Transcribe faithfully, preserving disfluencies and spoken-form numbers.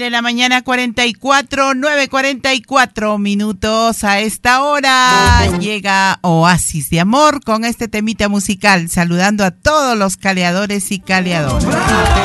De la mañana, cuarenta y cuatro, nueve cuarenta y cuatro minutos. A esta hora llega Oasis de Amor con este temita musical, saludando a todos los caleadores y caleadoras.